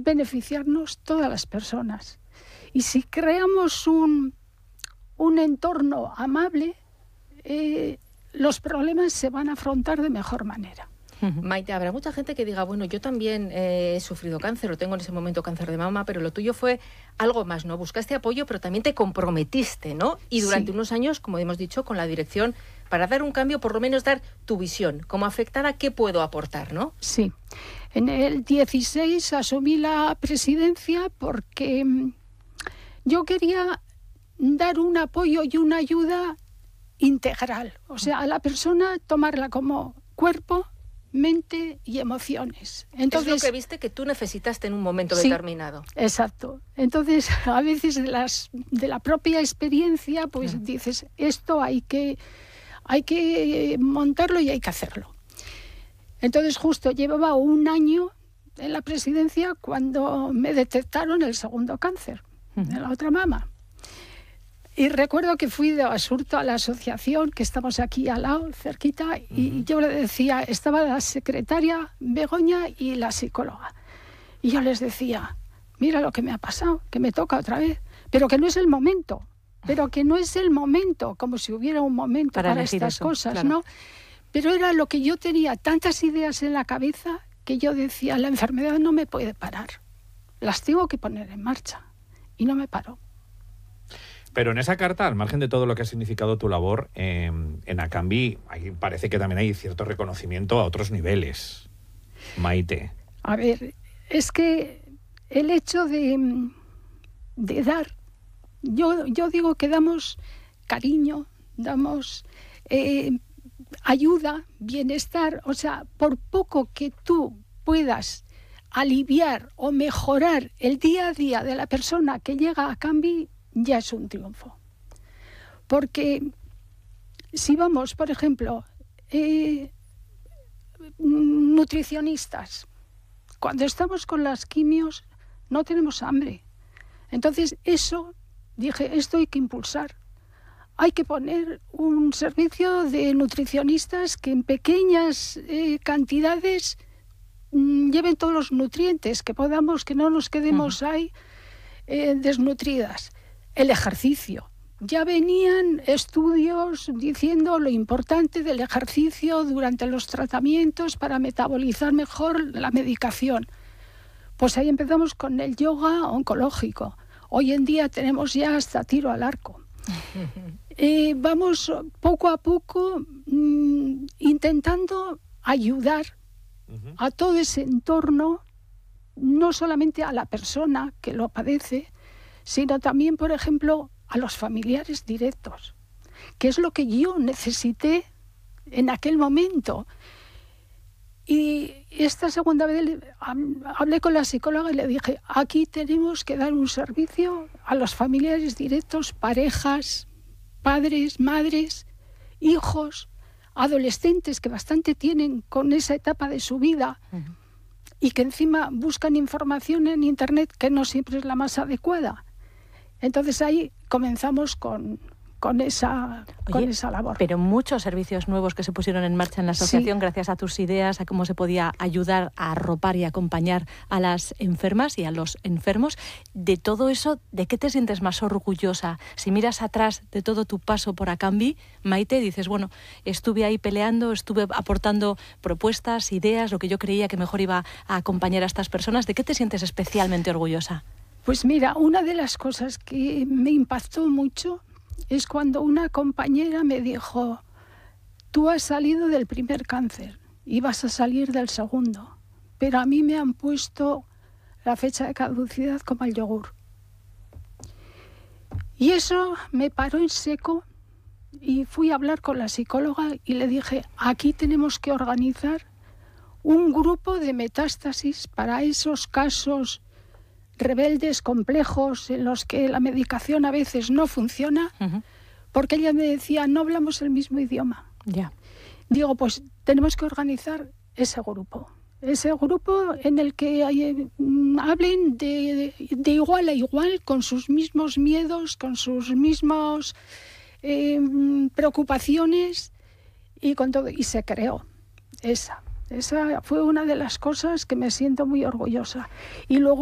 beneficiarnos todas las personas. Y si creamos un entorno amable, los problemas se van a afrontar de mejor manera. Maite, habrá mucha gente que diga, bueno, yo también he sufrido cáncer, o tengo en ese momento cáncer de mama, pero lo tuyo fue algo más, ¿no? Buscaste apoyo, pero también te comprometiste, ¿no? Y durante unos años, como hemos dicho, con la dirección, para dar un cambio, por lo menos dar tu visión, como afectada, ¿qué puedo aportar, no? Sí. En el 16 asumí la presidencia porque yo quería dar un apoyo y una ayuda integral. O sea, a la persona tomarla como cuerpo, mente y emociones. Entonces, es lo que viste que tú necesitaste en un momento determinado. Exacto. Entonces, a veces de la propia experiencia, pues dices, esto hay que montarlo y hay que hacerlo. Entonces, justo llevaba un año en la presidencia cuando me detectaron el segundo cáncer de la otra mama. Y recuerdo que fui de Basurto a la asociación, que estamos aquí al lado, cerquita, y yo le decía, estaba la secretaria Begoña y la psicóloga. Y yo les decía, mira lo que me ha pasado, que me toca otra vez, pero que no es el momento, como si hubiera un momento para estas cosas, claro. ¿No? Pero era lo que yo tenía, tantas ideas en la cabeza, que yo decía, la enfermedad no me puede parar, las tengo que poner en marcha, y no me paró. Pero en esa carta, al margen de todo lo que ha significado tu labor, en Acambi parece que también hay cierto reconocimiento a otros niveles. Maite. A ver, es que el hecho de dar, yo digo que damos cariño, damos ayuda, bienestar, o sea, por poco que tú puedas aliviar o mejorar el día a día de la persona que llega a Acambi, ya es un triunfo. Porque si vamos, por ejemplo, nutricionistas, cuando estamos con las quimios no tenemos hambre. Entonces eso, dije, esto hay que impulsar. Hay que poner un servicio de nutricionistas que en pequeñas cantidades lleven todos los nutrientes que podamos, que no nos quedemos ahí desnutridas. El ejercicio. Ya venían estudios diciendo lo importante del ejercicio durante los tratamientos para metabolizar mejor la medicación. Pues ahí empezamos con el yoga oncológico. Hoy en día tenemos ya hasta tiro al arco. Vamos poco a poco intentando ayudar a todo ese entorno, no solamente a la persona que lo padece, sino también, por ejemplo, a los familiares directos, que es lo que yo necesité en aquel momento. Y esta segunda vez hablé con la psicóloga y le dije, aquí tenemos que dar un servicio a los familiares directos, parejas, padres, madres, hijos, adolescentes que bastante tienen con esa etapa de su vida y que encima buscan información en Internet que no siempre es la más adecuada. Entonces ahí comenzamos con esa labor. Pero muchos servicios nuevos que se pusieron en marcha en la asociación gracias a tus ideas, a cómo se podía ayudar a arropar y acompañar a las enfermas y a los enfermos. De todo eso, ¿de qué te sientes más orgullosa? Si miras atrás de todo tu paso por Acambi, Maite, dices, bueno, estuve ahí peleando, estuve aportando propuestas, ideas, lo que yo creía que mejor iba a acompañar a estas personas. ¿De qué te sientes especialmente orgullosa? Pues mira, una de las cosas que me impactó mucho es cuando una compañera me dijo, tú has salido del primer cáncer y vas a salir del segundo, pero a mí me han puesto la fecha de caducidad como el yogur. Y eso me paró en seco y fui a hablar con la psicóloga y le dije, aquí tenemos que organizar un grupo de metástasis para esos casos rebeldes, complejos, en los que la medicación a veces no funciona, porque ella me decía, no hablamos el mismo idioma. Digo, pues tenemos que organizar ese grupo en el que hablen de igual a igual, con sus mismos miedos, con sus mismos preocupaciones y con todo. Y se creó esa fue una de las cosas que me siento muy orgullosa. Y luego